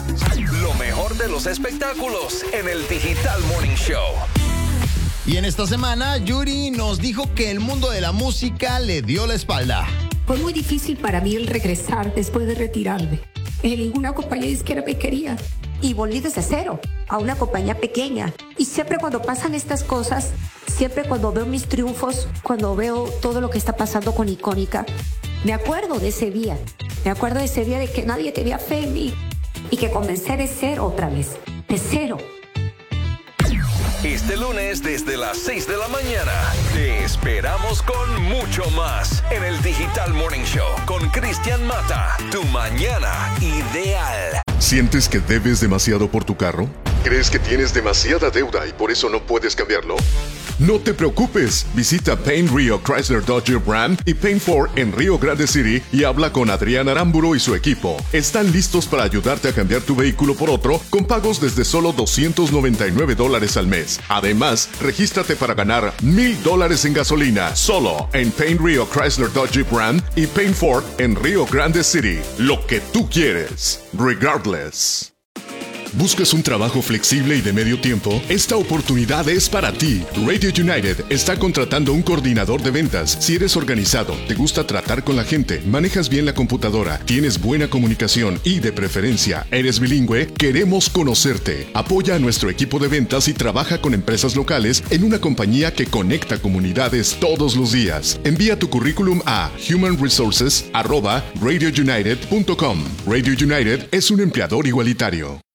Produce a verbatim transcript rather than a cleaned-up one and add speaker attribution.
Speaker 1: Lo mejor de los espectáculos en el Digital Morning Show.
Speaker 2: Y en esta semana, Yuri nos dijo que el mundo de la música le dio la espalda.
Speaker 3: Fue muy difícil para mí el regresar después de retirarme. En ninguna compañía disquera me quería. Y volví desde cero a una compañía pequeña. Y siempre cuando pasan estas cosas, siempre cuando veo mis triunfos, cuando veo todo lo que está pasando con Icónica, me acuerdo de ese día. Me acuerdo de ese día de que nadie tenía fe en mí. Y que comencé de cero otra vez. De cero.
Speaker 1: Este lunes desde las seis de la mañana te esperamos con mucho más en el Digital Morning Show con Cristian Mata. Tu mañana ideal.
Speaker 4: ¿Sientes que debes demasiado por tu carro? ¿Crees que tienes demasiada deuda y por eso no puedes cambiarlo? No te preocupes, visita Paint Rio Chrysler Dodge Ram y Paint Ford en Rio Grande City y habla con Adrián Aramburo y su equipo. Están listos para ayudarte a cambiar tu vehículo por otro con pagos desde solo doscientos noventa y nueve dólares al mes. Además, regístrate para ganar mil dólares en gasolina solo en Paint Rio Chrysler Dodge Ram y Paint Ford en Rio Grande City. Lo que tú quieres, regardless. ¿Buscas un trabajo flexible y de medio tiempo? Esta oportunidad es para ti. Radio United está contratando un coordinador de ventas. Si eres organizado, te gusta tratar con la gente, manejas bien la computadora, tienes buena comunicación y, de preferencia, eres bilingüe, queremos conocerte. Apoya a nuestro equipo de ventas y trabaja con empresas locales en una compañía que conecta comunidades todos los días. Envía tu currículum a human resources arroba radio united punto com. Radio United es un empleador igualitario.